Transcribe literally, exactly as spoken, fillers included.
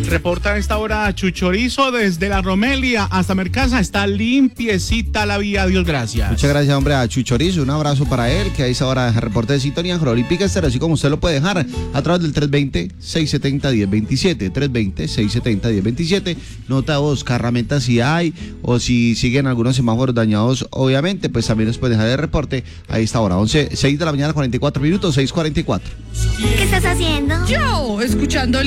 Reporta a esta hora Chuchorizo desde la Romelia hasta Mercasa. Está limpiecita la vía, Dios gracias. Muchas gracias, hombre, a Chuchorizo. Un abrazo para él, que a esa hora de reporte de sintonía en Olímpica Estéreo, así como usted lo puede dejar a través del tres dos cero, seis siete cero, uno cero dos siete, tres dos cero, seis siete cero, uno cero dos siete. Nota de voz, carramenta si hay, o si siguen algunos semáforos dañados, obviamente, pues también nos pueden dejar el reporte a esta hora. once, seis de la mañana, cuarenta y cuatro minutos, seis cuarenta y cuatro. ¿Qué estás haciendo? Yo, escuchando